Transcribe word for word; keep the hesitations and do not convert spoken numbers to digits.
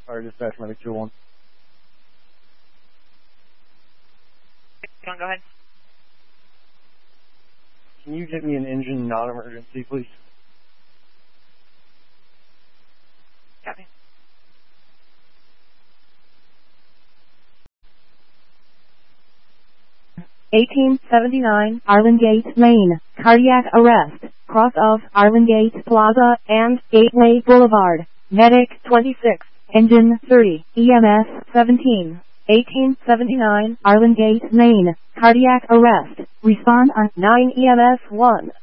Fire dispatch, medic two one. Go ahead. Can you get me an engine non-emergency, please? Copy. eighteen seventy-nine Arlingate Lane, cardiac arrest, cross of Arlingate Plaza and Gateway Boulevard, medic twenty-six, engine thirty, E M S seventeen. eighteen seventy-nine Arlingate Lane, cardiac arrest, respond on nine E M S one.